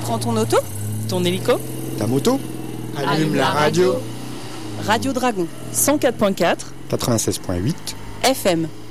Prends ton auto, ton hélico, ta moto, allume la radio. Radio Dragon 104.4 96.8 FM.